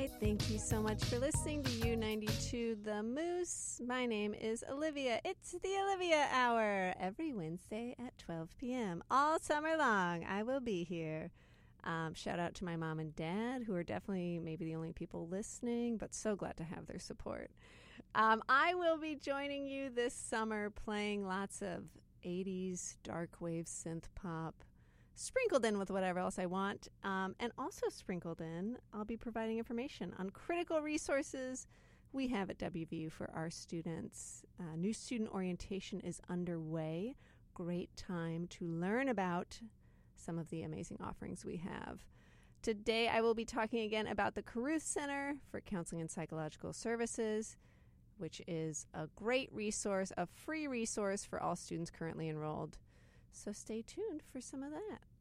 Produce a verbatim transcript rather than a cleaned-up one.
right. Thank you so much for listening to U ninety-two The Moose. My name is Olivia. It's the Olivia Hour every Wednesday at twelve p.m. All summer long, I will be here. Um, shout out to my mom and dad, who are definitely maybe the only people listening, but so glad to have their support. Um, I will be joining you this summer playing lots of eighties dark wave synth pop, sprinkled in with whatever else I want. Um, and also sprinkled in, I'll be providing information on critical resources we have at W V U for our students. Uh, new student orientation is underway. Great time to learn about some of the amazing offerings we have. Today I will be talking again about the Caruth Center for Counseling and Psychological Services, which is a great resource, a free resource for all students currently enrolled. So stay tuned for some of that.